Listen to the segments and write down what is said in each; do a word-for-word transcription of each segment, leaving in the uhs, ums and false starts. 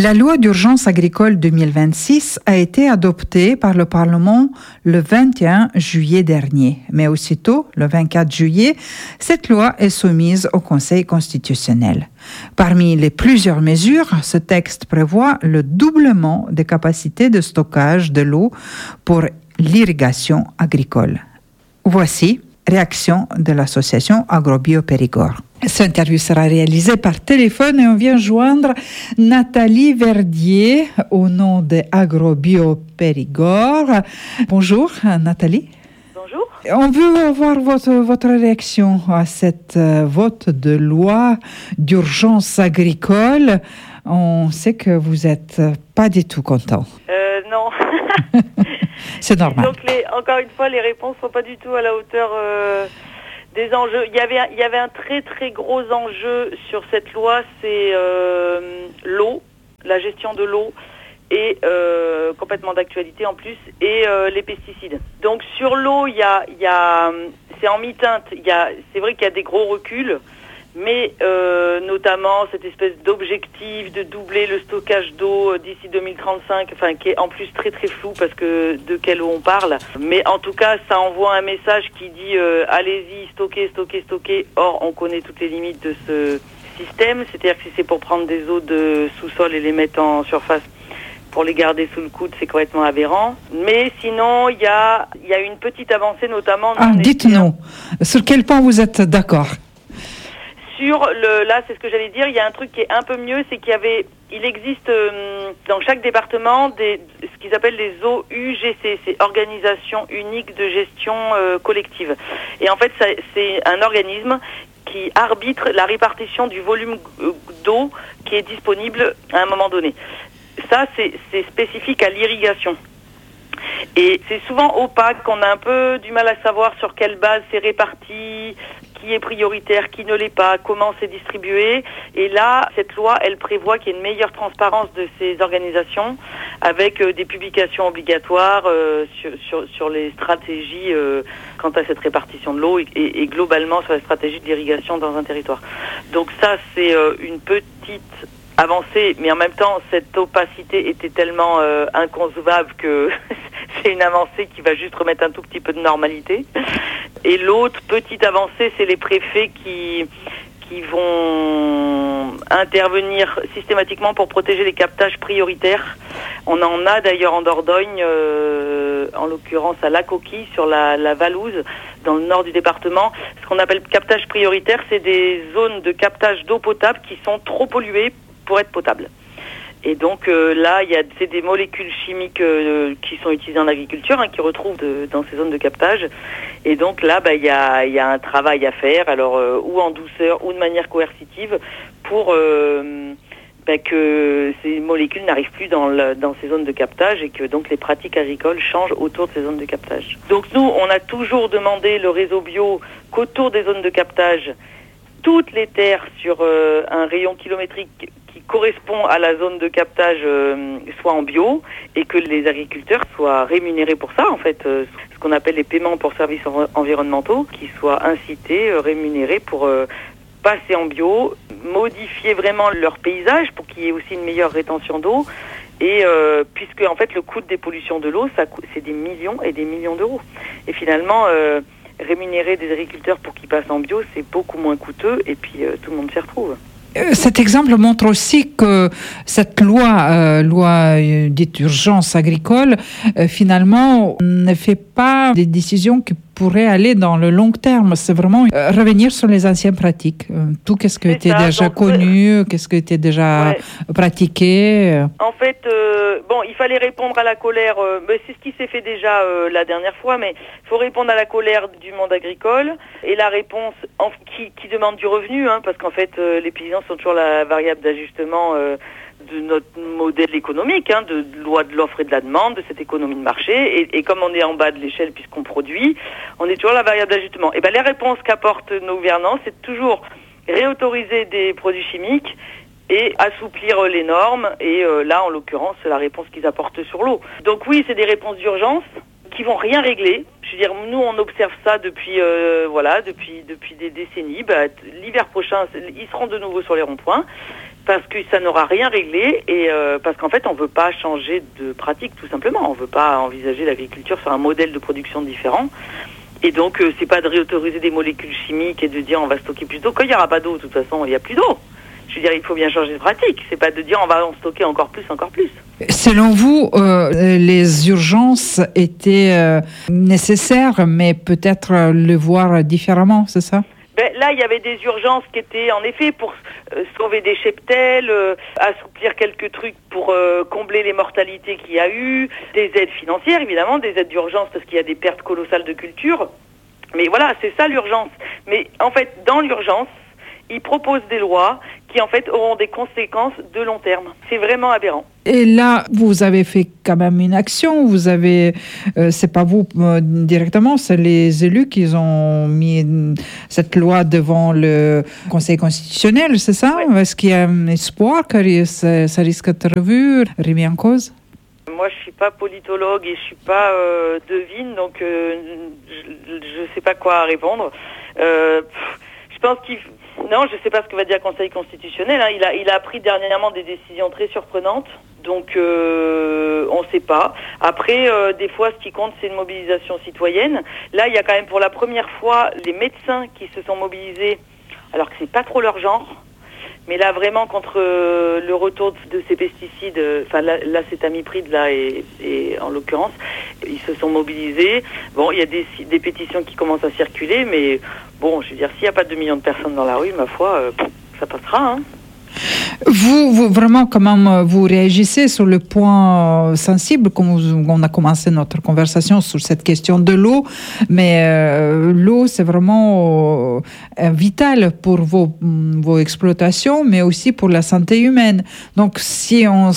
La loi d'urgence agricole deux mille vingt-six a été adoptée par le Parlement le vingt et un juillet dernier. Mais aussitôt, le vingt-quatre juillet, cette loi est soumise au Conseil constitutionnel. Parmi les plusieurs mesures, ce texte prévoit le doublement des capacités de stockage de l'eau pour l'irrigation agricole. Voici réaction de l'association AgroBio Périgord. Cette interview sera réalisée par téléphone et on vient joindre Nathalie Verdier au nom de AgroBio Périgord. Bonjour Nathalie. Bonjour. On veut avoir votre, votre réaction à cette euh, vote de loi d'urgence agricole. On sait que vous n'êtes pas du tout content. Euh, non. C'est normal. Donc, les, encore une fois, les réponses ne sont pas du tout à la hauteur euh, des enjeux. Il y avait, il y avait un très très gros enjeu sur cette loi, c'est euh, l'eau, la gestion de l'eau, et euh, complètement d'actualité en plus, et euh, les pesticides. Donc sur l'eau, il y a, il y a, c'est en mi-teinte. Il y a, c'est vrai qu'il y a des gros reculs. Mais euh, notamment cette espèce d'objectif de doubler le stockage d'eau d'ici deux mille trente-cinq, enfin qui est en plus très très flou parce que de quelle eau on parle. Mais en tout cas, ça envoie un message qui dit euh, allez-y, stockez, stockez, stockez. Or, on connaît toutes les limites de ce système. C'est-à-dire que si c'est pour prendre des eaux de sous-sol et les mettre en surface pour les garder sous le coude, c'est complètement aberrant. Mais sinon, il y a, y a une petite avancée notamment... Ah, dites-nous, sur quel point vous êtes d'accord ? Sur le, là, c'est ce que j'allais dire, il y a un truc qui est un peu mieux, c'est qu'il y avait, il existe euh, dans chaque département des, ce qu'ils appellent les O U G C, c'est Organisation Unique de Gestion euh, Collective. Et en fait, ça, c'est un organisme qui arbitre la répartition du volume d'eau qui est disponible à un moment donné. Ça, c'est, c'est spécifique à l'irrigation. Et c'est souvent opaque, on a un peu du mal à savoir sur quelle base c'est réparti, qui est prioritaire, qui ne l'est pas, comment c'est distribué. Et là, cette loi, elle prévoit qu'il y ait une meilleure transparence de ces organisations avec euh, des publications obligatoires euh, sur, sur, sur les stratégies euh, quant à cette répartition de l'eau et, et, et globalement sur la stratégie de l'irrigation dans un territoire. Donc ça, c'est euh, une petite avancée, mais en même temps, cette opacité était tellement euh, inconcevable que c'est une avancée qui va juste remettre un tout petit peu de normalité. Et l'autre petite avancée, c'est les préfets qui, qui vont intervenir systématiquement pour protéger les captages prioritaires. On en a d'ailleurs en Dordogne, euh, en l'occurrence à La Coquille, sur la, la Valouse, dans le nord du département. Ce qu'on appelle captage prioritaire, c'est des zones de captage d'eau potable qui sont trop polluées pour être potables. Et donc euh, là, il y a c'est des molécules chimiques euh, qui sont utilisées en agriculture, hein, qui retrouvent de, dans ces zones de captage. Et donc là, bah, il y a, il y a un travail à faire, alors euh, ou en douceur ou de manière coercitive, pour euh, bah, que ces molécules n'arrivent plus dans, le, dans ces zones de captage et que donc les pratiques agricoles changent autour de ces zones de captage. Donc nous, on a toujours demandé le réseau bio qu'autour des zones de captage, toutes les terres sur euh, un rayon kilométrique qui correspond à la zone de captage euh, soient en bio et que les agriculteurs soient rémunérés pour ça, en fait, euh, ce qu'on appelle les paiements pour services en- environnementaux, qui soient incités, euh, rémunérés pour euh, passer en bio, modifier vraiment leur paysage pour qu'il y ait aussi une meilleure rétention d'eau. Et euh, puisque en fait le coût des pollutions de l'eau, ça coûte, c'est des millions et des millions d'euros. Et finalement, euh, rémunérer des agriculteurs pour qu'ils passent en bio, c'est beaucoup moins coûteux et puis euh, tout le monde s'y retrouve. Cet exemple montre aussi que cette loi, euh, loi euh, dite d'urgence agricole, euh, finalement, ne fait pas des décisions qui pourraient aller dans le long terme. C'est vraiment euh, revenir sur les anciennes pratiques. Euh, tout qu'est-ce qui était déjà donc, connu, euh, qu'est-ce qui était déjà ouais. pratiqué. En fait, euh, bon, il fallait répondre à la colère. Euh, mais c'est ce qui s'est fait déjà euh, la dernière fois, mais il faut répondre à la colère du monde agricole et la réponse en, qui, qui demande du revenu, hein, parce qu'en fait, euh, les paysans sont toujours la variable d'ajustement euh, de notre modèle économique, hein, de, de loi de l'offre et de la demande, de cette économie de marché. Et, et comme on est en bas de l'échelle puisqu'on produit, on est toujours la variable d'ajustement. Et ben les réponses qu'apportent nos gouvernants, c'est toujours réautoriser des produits chimiques et assouplir les normes. Et euh, là, en l'occurrence, c'est la réponse qu'ils apportent sur l'eau. Donc oui, c'est des réponses d'urgence qui vont rien régler. Je veux dire, nous, on observe ça depuis, euh, voilà, depuis, depuis des décennies. Bah, l'hiver prochain, ils seront de nouveau sur les ronds-points. parce que ça n'aura rien réglé et euh, parce qu'en fait on veut pas changer de pratique tout simplement, on veut pas envisager l'agriculture sur un modèle de production différent et donc euh, c'est pas de réautoriser des molécules chimiques et de dire on va stocker plus d'eau, quand il y aura pas d'eau de toute façon il y a plus d'eau. Je veux dire il faut bien changer de pratique, c'est pas de dire on va en stocker encore plus, encore plus. Selon vous, euh, les urgences étaient euh, nécessaires mais peut-être le voir différemment, c'est ça? Ben, là, il y avait des urgences qui étaient en effet pour euh, sauver des cheptels, euh, assouplir quelques trucs pour euh, combler les mortalités qu'il y a eu, des aides financières évidemment, des aides d'urgence parce qu'il y a des pertes colossales de culture. Mais voilà, c'est ça l'urgence. Mais en fait, dans l'urgence, ils proposent des lois qui en fait auront des conséquences de long terme. C'est vraiment aberrant. Et là, vous avez fait quand même une action. Vous avez, euh, c'est pas vous euh, directement, c'est les élus qui ont mis cette loi devant le Conseil constitutionnel, c'est ça? Ouais. Est-ce qu'il y a un espoir que ça, ça risque d'être revu, remis en cause? Moi, je suis pas politologue et je suis pas euh, devine, donc euh, je, je sais pas quoi répondre. Euh, je pense qu'il Non, je ne sais pas ce que va dire le Conseil constitutionnel. Hein. Il a, il a pris dernièrement des décisions très surprenantes, donc euh, on ne sait pas. Après, euh, des fois, ce qui compte, c'est une mobilisation citoyenne. Là, il y a quand même pour la première fois les médecins qui se sont mobilisés, alors que c'est pas trop leur genre. Mais là, vraiment, contre euh, le retour de ces pesticides, enfin, euh, l'acétamipride, là, et, et en l'occurrence, ils se sont mobilisés. Bon, il y a des, des pétitions qui commencent à circuler, mais bon, je veux dire, s'il n'y a pas deux millions de personnes dans la rue, ma foi, euh, ça passera, hein. Vous, vous, vraiment, comment vous réagissez sur le point sensible, comme on a commencé notre conversation sur cette question de l'eau, mais euh, l'eau, c'est vraiment euh, vital pour vos, vos exploitations, mais aussi pour la santé humaine. Donc, si on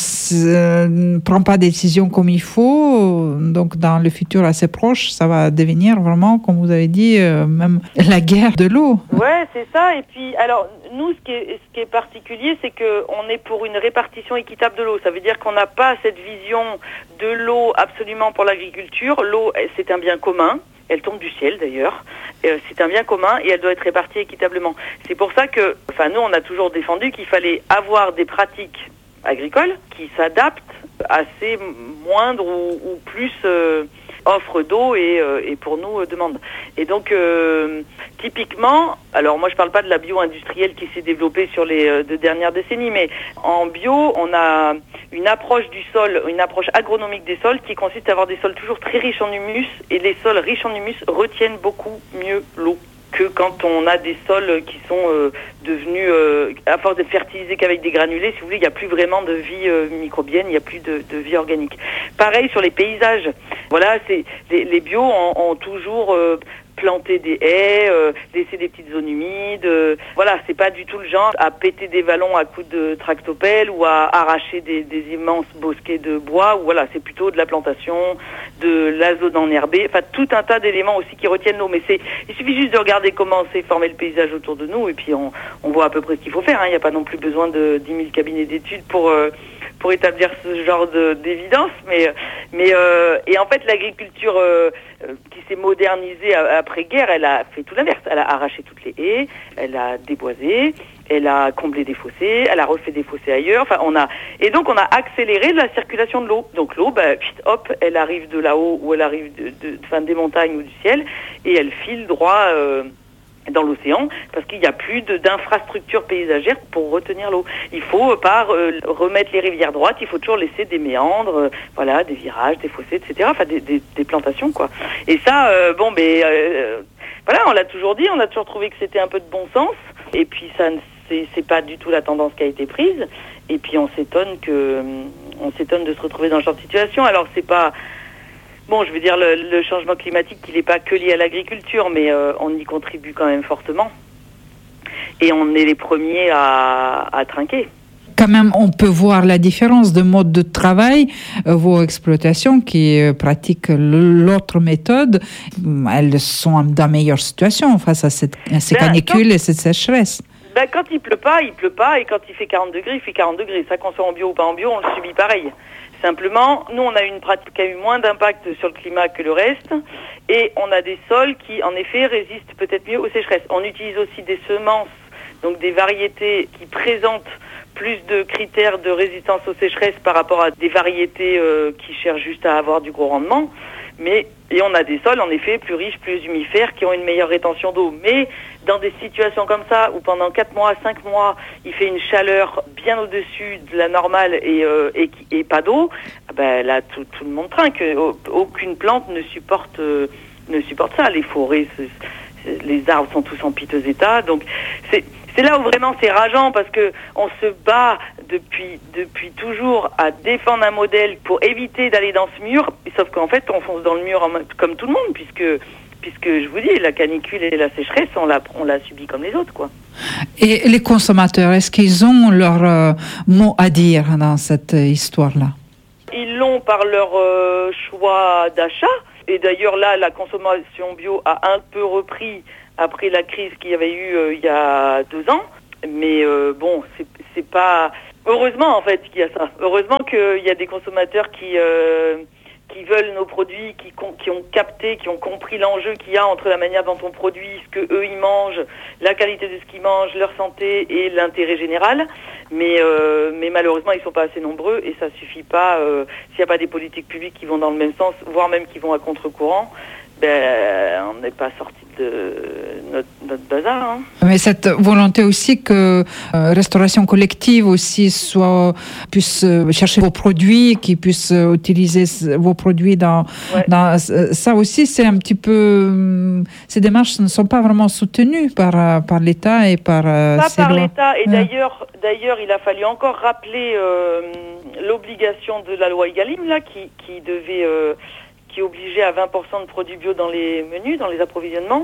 ne euh, prend pas de décision comme il faut, donc dans le futur assez proche, ça va devenir vraiment, comme vous avez dit, euh, même la guerre de l'eau. Ouais, c'est ça. Et puis, alors, nous, ce qui est, ce qui est particulier, c'est qu'on est pour une répartition équitable de l'eau. Ça veut dire qu'on n'a pas cette vision de l'eau absolument pour l'agriculture. L'eau, c'est un bien commun. Elle tombe du ciel, d'ailleurs. Euh, c'est un bien commun et elle doit être répartie équitablement. C'est pour ça que, enfin, nous, on a toujours défendu qu'il fallait avoir des pratiques agricoles qui s'adaptent à ces moindres ou, ou plus euh, offres d'eau et, euh, et pour nous, euh, demande. Et donc, euh, typiquement, alors moi je parle pas de la bio-industrielle qui s'est développée sur les euh, deux dernières décennies, mais en bio, on a une approche du sol, une approche agronomique des sols qui consiste à avoir des sols toujours très riches en humus, et les sols riches en humus retiennent beaucoup mieux l'eau que quand on a des sols qui sont euh, devenus, euh, à force d'être fertilisés qu'avec des granulés, si vous voulez, il n'y a plus vraiment de vie euh, microbienne, il n'y a plus de, de vie organique. Pareil sur les paysages. Voilà, c'est les, les bios ont, ont toujours euh, planté des haies, euh, laissé des petites zones humides. Euh, voilà, c'est pas du tout le genre à péter des vallons à coups de tractopelle ou à arracher des, des immenses bosquets de bois. Ou voilà, c'est plutôt de la plantation, de la zone enherbée, enfin tout un tas d'éléments aussi qui retiennent l'eau. Mais c'est, il suffit juste de regarder comment s'est formé le paysage autour de nous et puis on, on voit à peu près ce qu'il faut faire. Hein. Il n'y a pas non plus besoin de dix mille cabinets d'études pour euh, pour établir ce genre de, d'évidence. Mais mais euh, et en fait l'agriculture euh, qui s'est modernisée après-guerre, elle a fait tout l'inverse. Elle a arraché toutes les haies, elle a déboisé, elle a comblé des fossés, elle a refait des fossés ailleurs. Enfin, on a et donc on a accéléré la circulation de l'eau. Donc l'eau, bah, hop, elle arrive de là-haut ou elle arrive de, de, enfin, des montagnes ou du ciel et elle file droit euh, dans l'océan parce qu'il n'y a plus de, d'infrastructures paysagères pour retenir l'eau. Il faut pas euh, remettre les rivières droites, il faut toujours laisser des méandres, euh, voilà, des virages, des fossés, et cetera. Enfin, des, des, des plantations, quoi. Et ça, euh, bon, mais euh, voilà, on l'a toujours dit, on a toujours trouvé que c'était un peu de bon sens. Et puis ça, c'est, c'est pas du tout la tendance qui a été prise. Et puis on s'étonne que, on s'étonne de se retrouver dans ce genre de situation. Alors c'est pas Bon, je veux dire, le, le changement climatique, il n'est pas que lié à l'agriculture, mais euh, on y contribue quand même fortement. Et on est les premiers à, à trinquer. Quand même, on peut voir la différence de mode de travail. Euh, vos exploitations qui euh, pratiquent l'autre méthode, elles sont dans meilleure situation face à, cette, à ces ben, canicules quand, et cette sécheresse. Ben, quand il pleut pas, il pleut pas, et quand il fait quarante degrés, il fait quarante degrés. Ça, qu'on soit en bio ou pas en bio, on le subit pareil. Simplement, nous, on a une pratique qui a eu moins d'impact sur le climat que le reste, et on a des sols qui, en effet, résistent peut-être mieux aux sécheresses. On utilise aussi des semences, donc des variétés qui présentent plus de critères de résistance aux sécheresses par rapport à des variétés euh, qui cherchent juste à avoir du gros rendement. Mais, et on a des sols, en effet, plus riches, plus humifères, qui ont une meilleure rétention d'eau. Mais dans des situations comme ça, où pendant quatre mois, cinq mois, il fait une chaleur bien au-dessus de la normale et, euh, et, et pas d'eau, ben là, tout, tout le monde trinque. Aucune plante ne supporte, euh, ne supporte ça. Les forêts, c'est, c'est, les arbres sont tous en piteux état. Donc, c'est... C'est là où vraiment c'est rageant parce que on se bat depuis depuis toujours à défendre un modèle pour éviter d'aller dans ce mur, sauf qu'en fait on fonce dans le mur en, comme tout le monde puisque puisque je vous dis la canicule et la sécheresse on l'a on l'a subi comme les autres quoi. Et les consommateurs, est-ce qu'ils ont leur euh, mot à dire dans cette histoire-là? Ils l'ont par leur euh, choix d'achat et d'ailleurs là la consommation bio a un peu repris après la crise qu'il y avait eu euh, il y a deux ans. Mais euh, bon, c'est, c'est pas... Heureusement, en fait, qu'il y a ça. Heureusement qu'il y a des consommateurs qui, euh, qui veulent nos produits, qui, qui ont capté, qui ont compris l'enjeu qu'il y a entre la manière dont on produit, ce qu'eux, ils mangent, la qualité de ce qu'ils mangent, leur santé et l'intérêt général. Mais, euh, mais malheureusement, ils sont pas assez nombreux et ça suffit pas. Euh, s'il n'y a pas des politiques publiques qui vont dans le même sens, voire même qui vont à contre-courant, ben, on n'est pas sorti de notre, notre bazar. Hein. Mais cette volonté aussi que euh, restauration collective aussi soit puisse euh, chercher vos produits, qui puisse euh, utiliser vos produits dans, ouais. dans ça aussi, c'est un petit peu ces démarches ne sont pas vraiment soutenues par par l'État et par euh, pas ces par lois. l'État et ouais. d'ailleurs d'ailleurs il a fallu encore rappeler euh, l'obligation de la loi Egalim là qui qui devait euh, qui est obligé à vingt pour cent de produits bio dans les menus, dans les approvisionnements.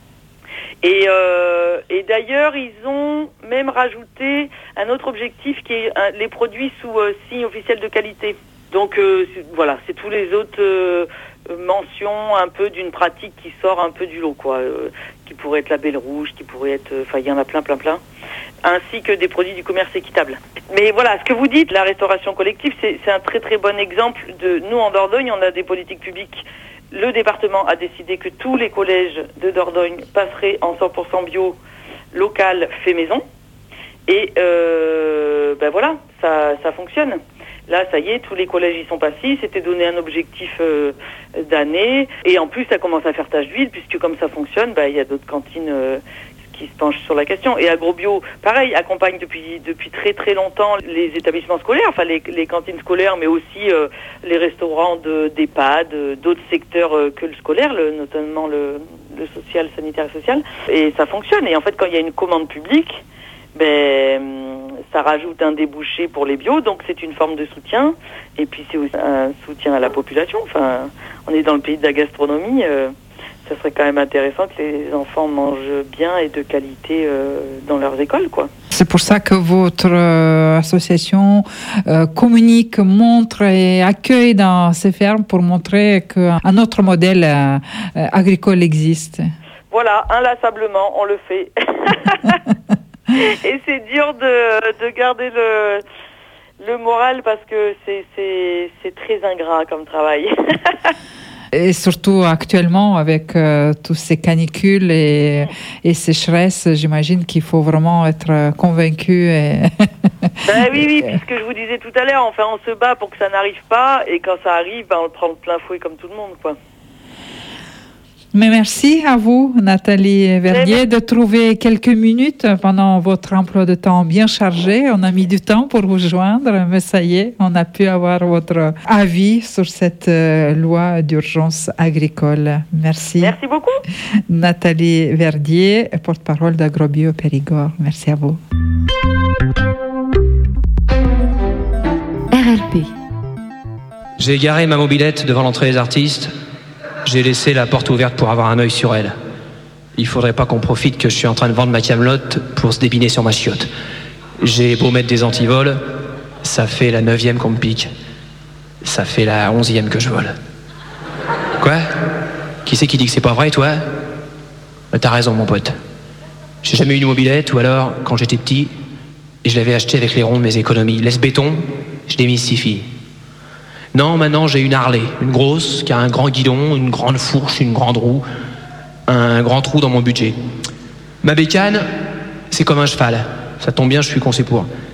Et, euh, et d'ailleurs, ils ont même rajouté un autre objectif qui est un, les produits sous euh, signe officiel de qualité. Donc euh, c'est, voilà, c'est tous les autres euh, mentions un peu d'une pratique qui sort un peu du lot, quoi, euh, qui pourrait être label rouge, qui pourrait être, enfin, euh, il y en a plein, plein, plein, ainsi que des produits du commerce équitable. Mais voilà, ce que vous dites, la restauration collective, c'est, c'est un très très bon exemple de nous en Dordogne, on a des politiques publiques. Le département a décidé que tous les collèges de Dordogne passeraient en cent pour cent bio, local, fait maison. Et euh, ben voilà, ça, ça fonctionne. Là, ça y est, tous les collèges y sont passés. C'était donné un objectif euh, d'année. Et en plus, ça commence à faire tache d'huile, puisque comme ça fonctionne, ben, il y a d'autres cantines euh, qui se penchent sur la question. Et Agrobio, pareil, accompagne depuis depuis très très longtemps les établissements scolaires, enfin les, les cantines scolaires, mais aussi euh, les restaurants de, d'EHPAD, euh, d'autres secteurs euh, que le scolaire, le, notamment le, le social, sanitaire et social. Et ça fonctionne. Et en fait, quand il y a une commande publique, ben, ça rajoute un débouché pour les bio, donc c'est une forme de soutien. Et puis c'est aussi un soutien à la population. Enfin, on est dans le pays de la gastronomie. Euh, ça serait quand même intéressant que les enfants mangent bien et de qualité euh, dans leurs écoles, quoi. C'est pour ça que votre euh, association euh, communique, montre et accueille dans ces fermes pour montrer qu'un autre modèle euh, agricole existe. Voilà, inlassablement, on le fait. Et c'est dur de, de garder le, le moral parce que c'est, c'est, c'est très ingrat comme travail. Et surtout actuellement, avec euh, toutes ces canicules et, et sécheresses, j'imagine qu'il faut vraiment être convaincu. Et ben oui, oui, puisque je vous disais tout à l'heure, enfin, on se bat pour que ça n'arrive pas, et quand ça arrive, ben, on le prend de plein fouet comme tout le monde, quoi. Mais merci à vous, Nathalie Verdier, de trouver quelques minutes pendant votre emploi de temps bien chargé. On a mis du temps pour vous joindre, mais ça y est, on a pu avoir votre avis sur cette euh, loi d'urgence agricole. Merci. Merci beaucoup. Nathalie Verdier, porte-parole d'Agrobio Périgord. Merci à vous. R L P. J'ai garé ma mobilette devant l'entrée des artistes. J'ai laissé la porte ouverte pour avoir un œil sur elle. Il faudrait pas qu'on profite que je suis en train de vendre ma camelote pour se débiner sur ma chiotte. J'ai beau mettre des antivols, ça fait la neuvième qu'on me pique. Ça fait la onzième que je vole. Quoi ? Qui c'est qui dit que c'est pas vrai, toi ? T'as raison, mon pote. J'ai jamais eu une mobilette, ou alors, quand j'étais petit, je l'avais acheté avec les ronds de mes économies. Laisse béton, je démystifie. Non, maintenant j'ai une Harley, une grosse, qui a un grand guidon, une grande fourche, une grande roue, un grand trou dans mon budget. Ma bécane, c'est comme un cheval. Ça tombe bien, je suis conçu pour.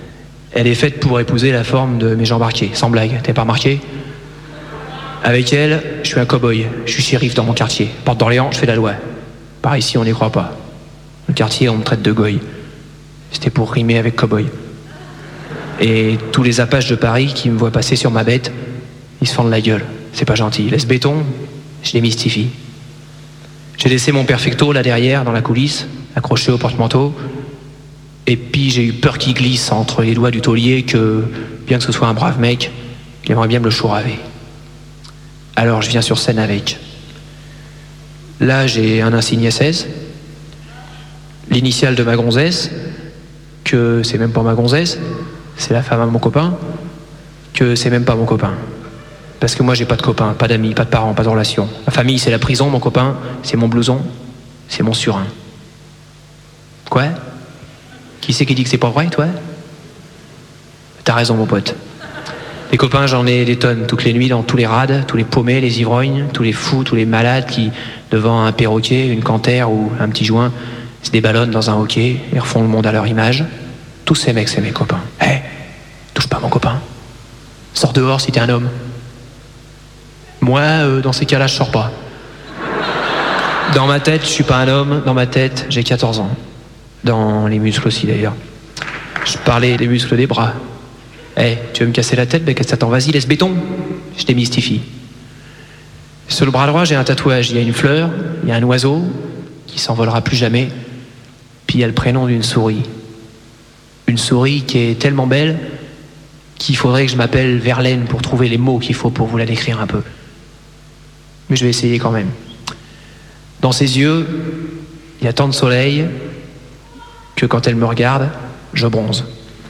Elle est faite pour épouser la forme de mes jambes arquées, sans blague, t'as pas remarqué? Avec elle, je suis un cow-boy, je suis shérif dans mon quartier. Porte d'Orléans, je fais la loi. Par ici, on n'y croit pas. Le quartier, on me traite de goy. C'était pour rimer avec cow-boy. Et tous les apaches de Paris qui me voient passer sur ma bête, ils se fendent la gueule. C'est pas gentil. Laisse béton, je les mystifie. J'ai laissé mon perfecto là derrière, dans la coulisse, accroché au porte-manteau. Et puis j'ai eu peur qu'il glisse entre les doigts du taulier que, bien que ce soit un brave mec, il aimerait bien me le chouraver. Alors je viens sur scène avec. Là j'ai un insigne S S, l'initiale de ma gonzesse, que c'est même pas ma gonzesse, c'est la femme à mon copain, que c'est même pas mon copain. Parce que moi j'ai pas de copain, pas d'amis, pas de parents, pas de relations. Ma famille c'est la prison, mon copain c'est mon blouson, c'est mon surin. Quoi? Qui c'est qui dit que c'est pas vrai, toi? T'as raison, mon pote. Les copains, j'en ai des tonnes, toutes les nuits, dans tous les rades, tous les paumés, les ivrognes, tous les fous, tous les malades qui, devant un perroquet, une cantère ou un petit joint, se déballonnent dans un hockey et refont le monde à leur image. Tous ces mecs, c'est mes copains. Hé, hey, touche pas mon copain. Sors dehors si t'es un homme. Moi, euh, dans ces cas-là, je sors pas. Dans ma tête, je suis pas un homme, dans ma tête, j'ai quatorze ans. Dans les muscles aussi d'ailleurs. Je parlais des muscles des bras. Eh, hey, tu veux me casser la tête? Ben qu'est-ce que t'attends? Vas-y, laisse béton. Je démystifie. Sur le bras droit, j'ai un tatouage. Il y a une fleur, il y a un oiseau qui s'envolera plus jamais. Puis il y a le prénom d'une souris. Une souris qui est tellement belle qu'il faudrait que je m'appelle Verlaine pour trouver les mots qu'il faut pour vous la décrire un peu. Mais je vais essayer quand même. Dans ses yeux, il y a tant de soleil que quand elle me regarde, je bronze.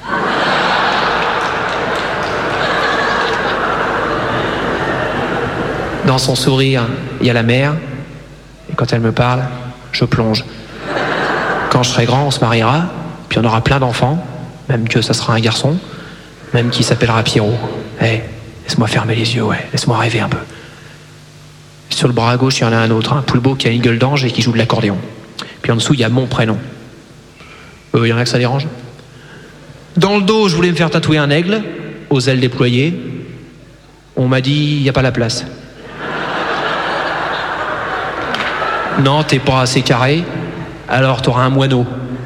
Dans son sourire, il y a la mer, et quand elle me parle, je plonge. Quand je serai grand, on se mariera, puis on aura plein d'enfants, même que ça sera un garçon, même qui s'appellera Pierrot. Eh, hey, laisse-moi fermer les yeux, ouais, laisse-moi rêver un peu. Sur le bras gauche, il y en a un autre, un poulbeau qui a une gueule d'ange et qui joue de l'accordéon. Puis en dessous, il y a mon prénom. Euh, il y en a que ça dérange. Dans le dos, je voulais me faire tatouer un aigle, aux ailes déployées. On m'a dit, il n'y a pas la place. Non, t'es pas assez carré, alors t'auras un moineau.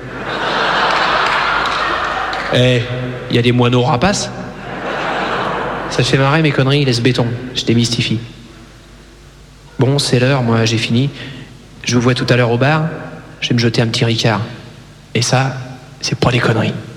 Eh, il y a des moineaux rapaces. Ça te fait marrer mes conneries, laisse béton, je démystifie. Bon, c'est l'heure, moi j'ai fini. Je vous vois tout à l'heure au bar, je vais me jeter un petit ricard. Et ça, c'est pas des conneries.